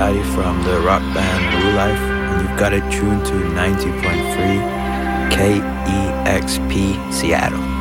Patty from the rock band Woo Life, and you've got it tuned to 90.3 KEXP Seattle.